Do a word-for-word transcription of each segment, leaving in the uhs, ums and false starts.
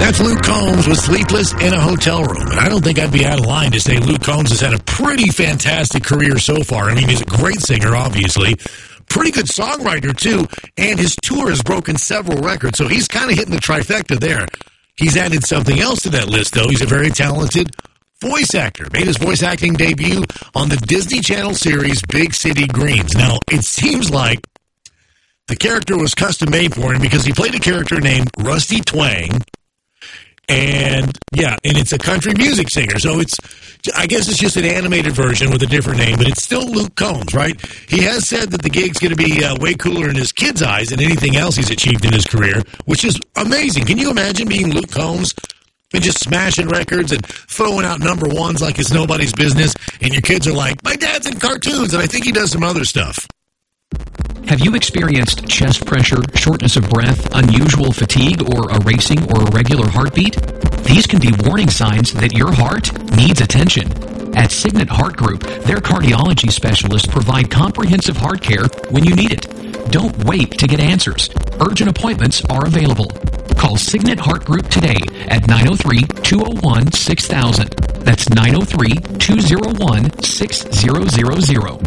That's Luke Combs with Sleepless in a Hotel Room. And I don't think I'd be out of line to say Luke Combs has had a pretty fantastic career so far. I mean, he's a great singer, obviously. Pretty good songwriter, too. And his tour has broken several records, so he's kind of hitting the trifecta there. He's added something else to that list, though. He's a very talented voice actor. Made his voice acting debut on the Disney Channel series Big City Greens. Now, it seems like the character was custom made for him because he played a character named Rusty Twang. And, yeah, and it's a country music singer. So it's, I guess it's just an animated version with a different name, but it's still Luke Combs, right? He has said that the gig's going to be uh, way cooler in his kids' eyes than anything else he's achieved in his career, which is amazing. Can you imagine being Luke Combs and just smashing records and throwing out number ones like it's nobody's business, and your kids are like, my dad's in cartoons, and I think he does some other stuff. Have you experienced chest pressure, shortness of breath, unusual fatigue, or a racing or irregular heartbeat? These can be warning signs that your heart needs attention. At Signet Heart Group, their cardiology specialists provide comprehensive heart care when you need it. Don't wait to get answers. Urgent appointments are available. Call Signet Heart Group today at nine oh three, two oh one, six thousand. That's nine oh three, two oh one, six thousand.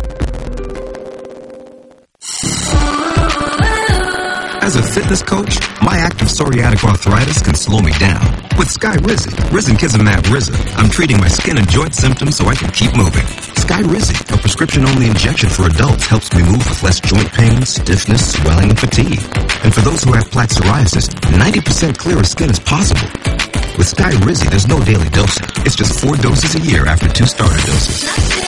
As a fitness coach, my active psoriatic arthritis can slow me down. With Skyrizi, Risankizumab Riza, I'm treating my skin and joint symptoms so I can keep moving. Skyrizi, a prescription-only injection for adults, helps me move with less joint pain, stiffness, swelling, and fatigue. And for those who have plaque psoriasis, ninety percent clearer skin is possible. With Skyrizi, there's no daily dosing. It's just four doses a year after two starter doses.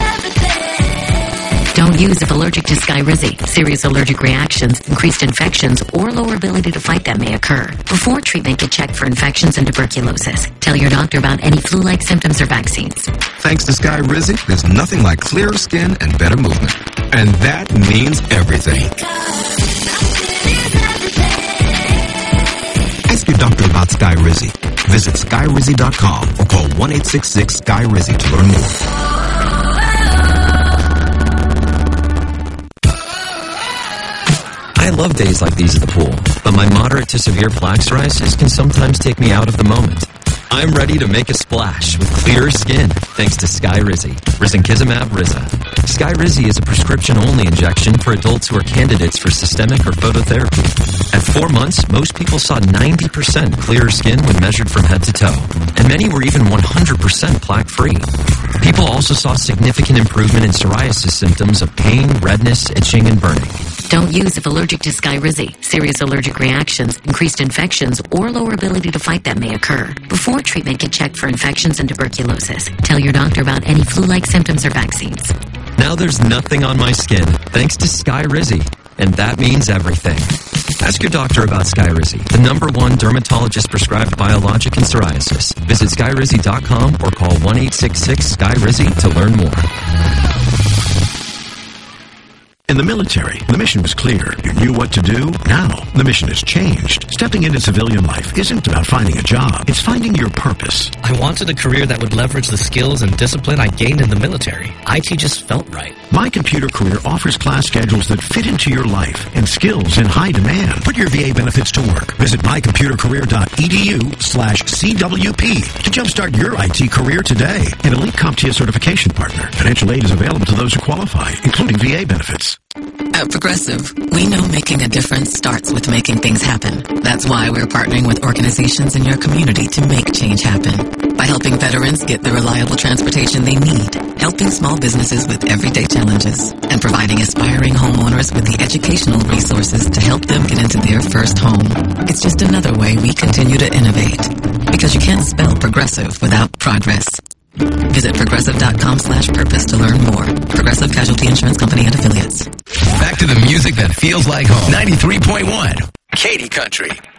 Don't use if allergic to Skyrizi. Serious allergic reactions, increased infections, or lower ability to fight them may occur. Before treatment, get checked for infections and tuberculosis. Tell your doctor about any flu-like symptoms or vaccines. Thanks to Skyrizi, there's nothing like clearer skin and better movement. And that means everything. Ask your doctor about Skyrizi. Visit Skyrizi dot com or call one eight six six, S K Y R I Z I to learn more. I love days like these at the pool, but my moderate to severe plaque psoriasis can sometimes take me out of the moment. I'm ready to make a splash with clearer skin thanks to Skyrizi, Risankizumab Riza. Skyrizi is a prescription-only injection for adults who are candidates for systemic or phototherapy. At four months, most people saw ninety percent clearer skin when measured from head to toe, and many were even one hundred percent plaque-free. People also saw significant improvement in psoriasis symptoms of pain, redness, itching, and burning. Don't use if allergic to Skyrizi. Serious allergic reactions, increased infections, or lower ability to fight them may occur. Before treatment, get checked for infections and tuberculosis. Tell your doctor about any flu-like symptoms or vaccines. Now there's nothing on my skin thanks to Skyrizi, and that means everything. Ask your doctor about Skyrizi, the number one dermatologist-prescribed biologic in psoriasis. Visit Skyrizi dot com or call one eight six six, S K Y R I Z I to learn more. In the military, the mission was clear. You knew what to do. Now, the mission has changed. Stepping into civilian life isn't about finding a job. It's finding your purpose. I wanted a career that would leverage the skills and discipline I gained in the military. I T just felt right. My Computer Career offers class schedules that fit into your life and skills in high demand. Put your V A benefits to work. Visit my computer career dot e d u slash C W P to jumpstart your I T career today. An elite CompTIA certification partner. Financial aid is available to those who qualify, including V A benefits. At Progressive, we know making a difference starts with making things happen. That's why we're partnering with organizations in your community to make change happen. By helping veterans get the reliable transportation they need, helping small businesses with everyday challenges, and providing aspiring homeowners with the educational resources to help them get into their first home. It's just another way we continue to innovate. Because you can't spell progressive without progress. Visit progressive dot com slash purpose to learn more. Progressive Casualty Insurance Company and Affiliates. Back to the music that feels like home. ninety-three point one, Katy Country.